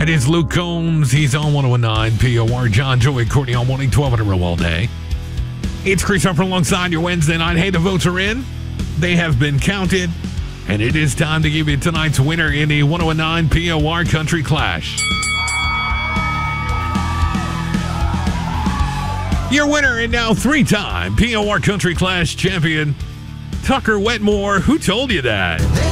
That is Luke Combs. He's on 1019 POR. John, Joey, Courtney on morning 12 in a row all day. It's Chris Harper alongside your Wednesday night. Hey, the votes are in. They have been counted. And it is time to give you tonight's winner in the 1019 POR Country Clash. Your winner and now three-time POR Country Clash champion, Tucker Wetmore. Who told you that?